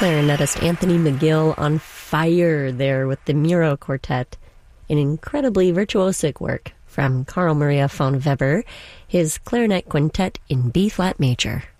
clarinetist Anthony McGill on fire there with the Muro Quartet, an incredibly virtuosic work from Carl Maria von Weber, his clarinet quintet in B-flat major.